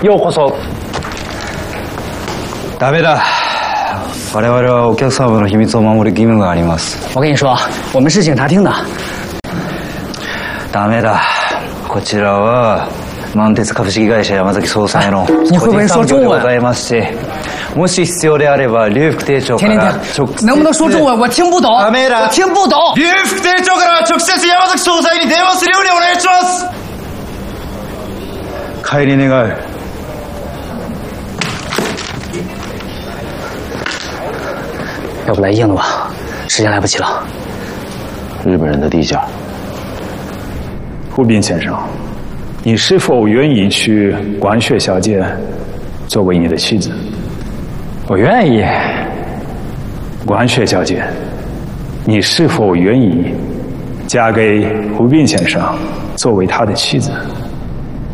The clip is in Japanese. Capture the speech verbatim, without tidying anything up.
ようこそ。 ダメだ。我々はお客様の秘密を守る義務があります。 我跟你说，我们是警察厅的。 ダメだ。こちらは満鉄株式会社山崎総裁の你会不会说中文？ ございますし、もし必要であれば劉副隊長から直接。 能不能说中文？我听不懂。 ダメだ。 我听不懂。 劉副隊長から直接山崎総裁に電話するようにお願いします。帰り願う。 要不来硬的吧，时间来不及了。 日本人的地下。 胡斌先生，你是否愿意娶管雪小姐作为你的妻子？ 我愿意。 管雪小姐，你是否愿意嫁给胡斌先生作为他的妻子？